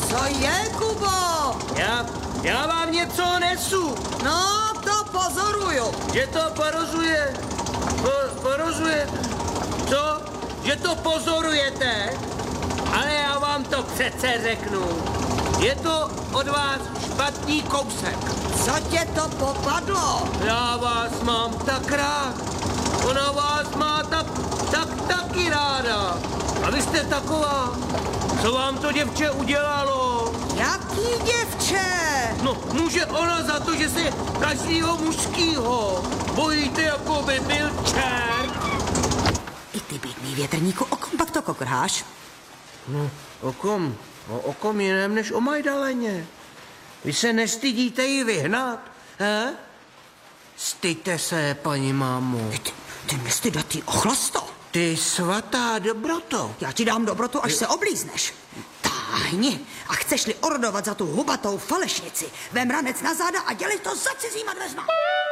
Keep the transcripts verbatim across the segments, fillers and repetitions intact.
Co je, Kubo? Já, já vám něco nesu. No, to pozoruju. Že to porozuje. Po, porozuje. Co? Že to pozorujete? Ale já vám to přece řeknu. Je to od vás špatný kousek. Co tě to popadlo? Já vás mám tak rád. Ona vás má tak, tak taky ráda. A vy jste taková. Co vám to děvče udělalo? Jaký děvče? No, může ona za to, že se každýho mužskýho bojíte, jako by byl čert. I ty bídný větrníku, o kom pak to kokrháš? No, o kom? No, o kom jiném než o Majdaleně. Vy se nestydíte ji vyhnat, he? Styďte se, paní mámo. Ty, ty nestydatý ochlasto. Ty svatá dobroto. Já ti dám dobrotu, až se oblízneš. Táhni a chceš-li orodovat za tu hubatou falešnici, vem ranec na záda a dělej to za cizíma dveřma.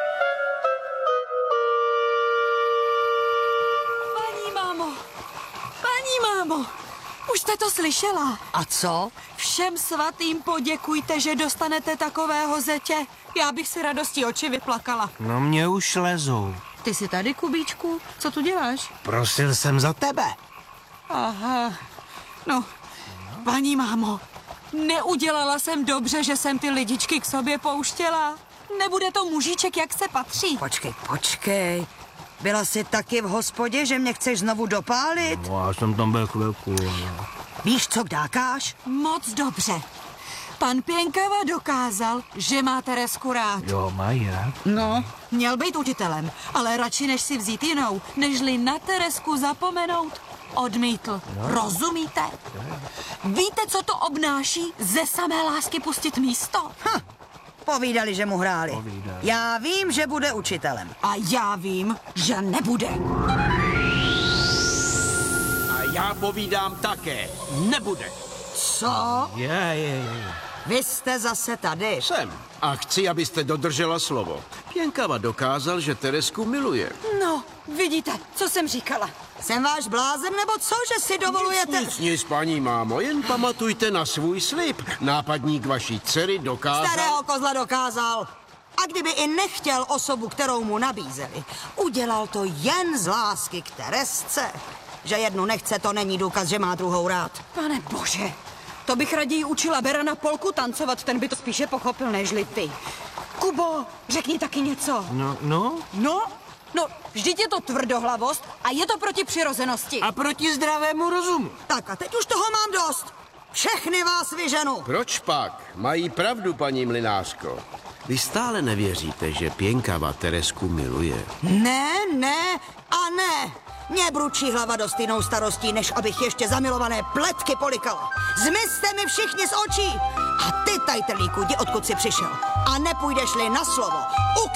Paní mámo, paní mámo, už jste to slyšela? A co? Všem svatým poděkujte, že dostanete takového zetě. Já bych si radostí oči vyplakala. No mě už lezou. Ty jsi tady, Kubíčku? Co tu děláš? Prosil jsem za tebe. Aha, no, paní mámo, neudělala jsem dobře, že jsem ty lidičky k sobě pouštěla. Nebude to mužíček, jak se patří. Počkej, počkej. Byla jsi taky v hospodě, že mě chceš znovu dopálit? No, já jsem tam byl chvilku. No. Víš, co kdákáš? Moc dobře. Pan Pěnkava dokázal, že má Teresku rád. Jo, mají rád. No, měl být učitelem, ale radši než si vzít jinou, nežli na Teresku zapomenout, odmítl. No. Rozumíte? Víte, co to obnáší ze samé lásky pustit místo? Ha, povídali, že mu hráli. Povídali. Já vím, že bude učitelem. A já vím, že nebude. A já povídám také. Nebude. Co? Je, je, je. Vy jste zase tady. Jsem. A chci, abyste dodržela slovo. Pěnkava dokázal, že Teresku miluje. No, vidíte, co jsem říkala. Jsem váš blázen, nebo co, že si dovolujete? Nic, nic, paní mámo, jen pamatujte na svůj slib. Nápadník vaší dcery dokázal... Starého kozla dokázal. A kdyby i nechtěl osobu, kterou mu nabízeli, udělal to jen z lásky k Teresce. Že jednu nechce, to není důkaz, že má druhou rád. Pane bože, to bych raději učila Berana polku tancovat, ten by to spíše pochopil, nežli ty. Kubo, řekni taky něco. No, no. No, no, vždyť je to tvrdohlavost a je to proti přirozenosti. A proti zdravému rozumu. Tak a teď už toho mám dost. Všechny vás vyženu. Proč pak? Mají pravdu, paní mlynářko. Vy stále nevěříte, že Pěnkava Teresku miluje. Ne, ne a ne. Mě bručí hlava dost jinou starostí, než abych ještě zamilované pletky polikala. Zmizte mi všichni z očí. A ty, tajtrlíku, jdi odkud jsi přišel. A nepůjdeš-li na slovo,